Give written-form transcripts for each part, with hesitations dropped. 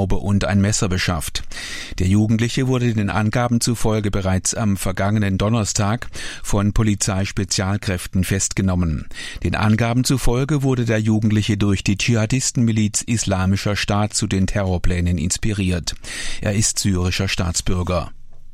Schraube und ein Messer beschafft. Der Jugendliche wurde den Angaben zufolge bereits am vergangenen Donnerstag von Polizeispezialkräften festgenommen. Den Angaben zufolge wurde der Jugendliche durch die Dschihadistenmiliz Islamischer Staat zu den Terrorplänen inspiriert. Er ist syrischer Staatsbürger.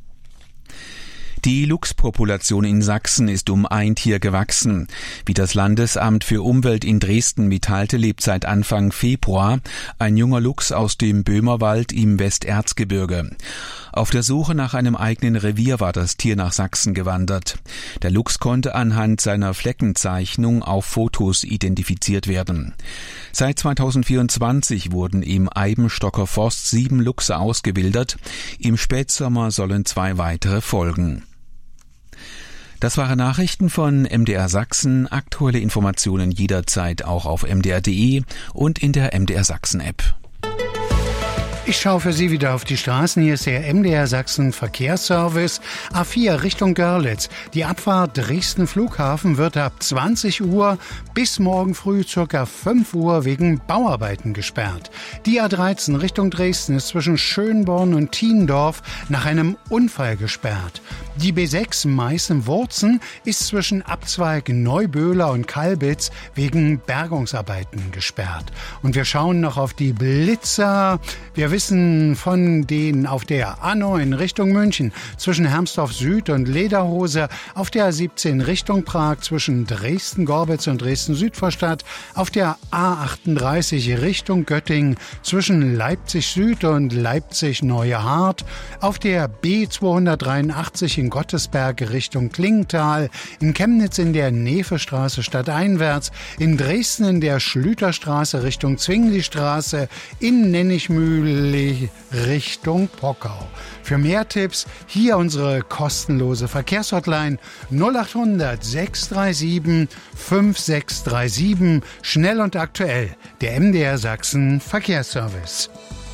Die Luchspopulation in Sachsen ist um ein Tier gewachsen. Wie das Landesamt für Umwelt in Dresden mitteilte, lebt seit Anfang Februar ein junger Luchs aus dem Böhmerwald im Westerzgebirge. Auf der Suche nach einem eigenen Revier war das Tier nach Sachsen gewandert. Der Luchs konnte anhand seiner Fleckenzeichnung auf Fotos identifiziert werden. Seit 2024 wurden im Eibenstocker Forst 7 Luchse ausgewildert. Im Spätsommer sollen 2 weitere folgen. Das waren Nachrichten von MDR Sachsen. Aktuelle Informationen jederzeit auch auf mdr.de und in der MDR Sachsen App. Ich schaue für Sie wieder auf die Straßen. Hier ist der MDR Sachsen Verkehrsservice. A4 Richtung Görlitz. Die Abfahrt Dresden Flughafen wird ab 20 Uhr bis morgen früh ca. 5 Uhr wegen Bauarbeiten gesperrt. Die A13 Richtung Dresden ist zwischen Schönborn und Tiendorf nach einem Unfall gesperrt. Die B6 Meißen-Wurzen ist zwischen Abzweig Neuböhler und Kalbitz wegen Bergungsarbeiten gesperrt. Und wir schauen noch auf die Blitzer. Wir wissen von denen auf der A9 Richtung München zwischen Hermsdorf Süd und Lederhose, auf der A17 Richtung Prag zwischen Dresden-Gorbitz und Dresden-Südvorstadt, auf der A38 Richtung Göttingen zwischen Leipzig Süd und Leipzig-Neue Hart, auf der B283 in Gottesberg Richtung Klingenthal, in Chemnitz in der Nevestraße stadteinwärts, in Dresden in der Schlüterstraße Richtung Zwinglistraße, in Nennichmühl Richtung Pockau. Für mehr Tipps hier unsere kostenlose Verkehrshotline 0800 637 5637. Schnell und aktuell, der MDR Sachsen Verkehrsservice.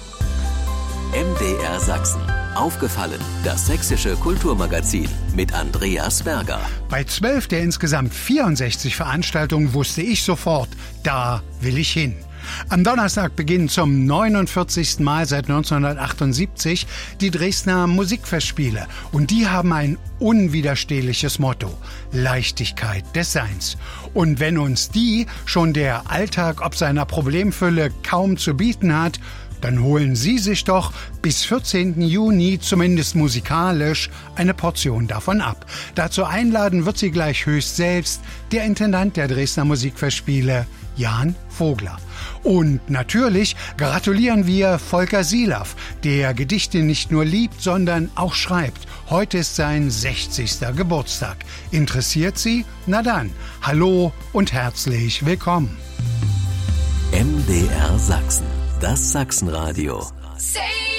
MDR Sachsen. Aufgefallen, das sächsische Kulturmagazin mit Andreas Berger. Bei 12 der insgesamt 64 Veranstaltungen wusste ich sofort, da will ich hin. Am Donnerstag beginnen zum 49. Mal seit 1978 die Dresdner Musikfestspiele. Und die haben ein unwiderstehliches Motto: Leichtigkeit des Seins. Und wenn uns die schon der Alltag ob seiner Problemfülle kaum zu bieten hat, dann holen Sie sich doch bis 14. Juni, zumindest musikalisch, eine Portion davon ab. Dazu einladen wird Sie gleich höchst selbst der Intendant der Dresdner Musikfestspiele, Jan Vogler. Und natürlich gratulieren wir Volker Silaff, der Gedichte nicht nur liebt, sondern auch schreibt. Heute ist sein 60. Geburtstag. Interessiert Sie? Na dann, hallo und herzlich willkommen. MDR Sachsen, das Sachsenradio. Say